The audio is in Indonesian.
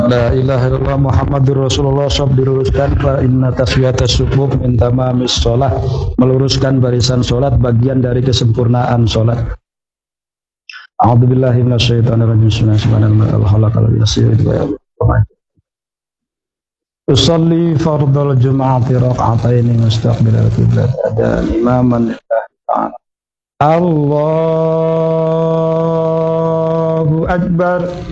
La ilaha illallah Muhammadur Rasulullah. Sob diluruskan fa inna taswiyatas sufuf min tamamis sholat. Meluruskan barisan sholat bagian dari kesempurnaan sholat. A'udzubillahi minasyaitonirrajim. Bismillahirrahmanirrahim. Usalli fardal jum'ati raq'ataini mustaqbilal qiblat adan imaman lillahi ta'ala. Allahu akbar.